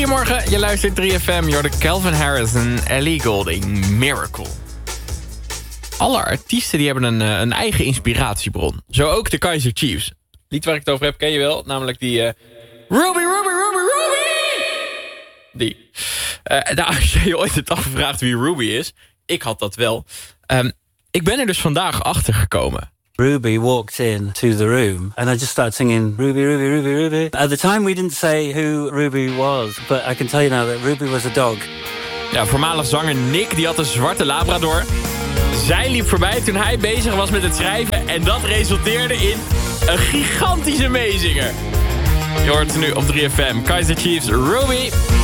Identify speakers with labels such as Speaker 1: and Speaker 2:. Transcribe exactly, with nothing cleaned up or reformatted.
Speaker 1: Goedemorgen, je luistert drie F M. Je hoort Calvin Harris en Ellie Goulding, Miracle. Alle artiesten die hebben een, een eigen inspiratiebron. Zo ook de Kaiser Chiefs. Lied waar ik het over heb, ken je wel. Namelijk die... Uh, Ruby, Ruby, Ruby, Ruby! Die. Uh, nou, als je je ooit hebt afgevraagd wie Ruby is... Ik had dat wel. Um, ik ben er dus vandaag achter gekomen.
Speaker 2: Ruby walked into the room and I just started singing Ruby, Ruby, Ruby, Ruby. At the time we didn't say who Ruby was, but I can tell you now that Ruby was a dog.
Speaker 1: Ja, voormalig zanger Nick, die had een zwarte labrador. Zij liep voorbij toen hij bezig was met het schrijven en dat resulteerde in een gigantische meezinger. Je hoort het nu op drie F M. Kaiser Chiefs, Ruby.